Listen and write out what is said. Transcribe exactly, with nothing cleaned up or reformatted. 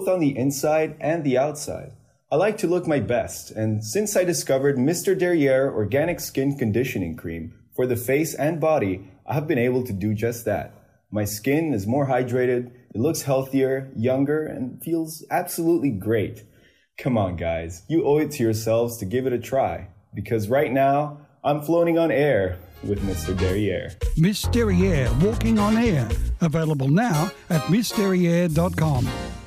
both on the inside and the outside. I like to look my best, and since I discovered Mister Derriere Organic Skin Conditioning Cream for the face and body, I have been able to do just that. My skin is more hydrated, it looks healthier, younger, and feels absolutely great. Come on, guys, you owe it to yourselves to give it a try, because right now, I'm floating on air with Mister Derriere. Miss Derriere Walking on Air. Available now at miss derriere dot com.